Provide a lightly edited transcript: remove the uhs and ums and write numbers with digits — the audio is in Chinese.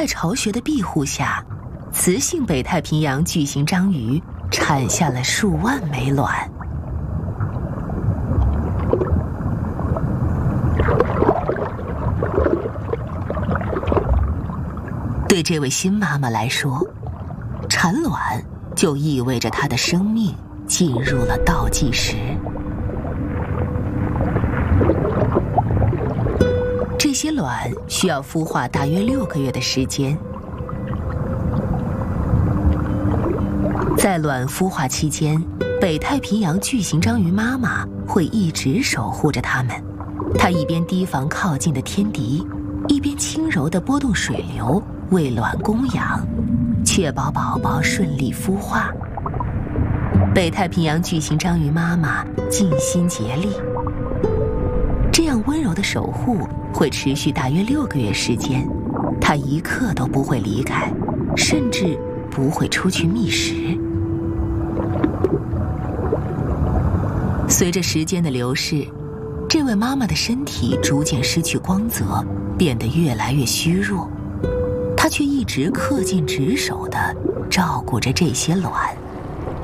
在巢穴的庇护下，雌性北太平洋巨型章鱼产下了数万枚卵。对这位新妈妈来说，产卵就意味着她的生命进入了倒计时。这些卵需要孵化大约6个月的时间。在卵孵化期间，北太平洋巨型章鱼妈妈会一直守护着它们。她一边提防靠近的天敌，一边轻柔地拨动水流，为卵供氧，确保宝宝顺利孵化。北太平洋巨型章鱼妈妈尽心竭力，这样温柔的守护会持续大约6个月时间，她一刻都不会离开，甚至不会出去觅食。随着时间的流逝，这位妈妈的身体逐渐失去光泽，变得越来越虚弱，她却一直恪尽职守地照顾着这些卵。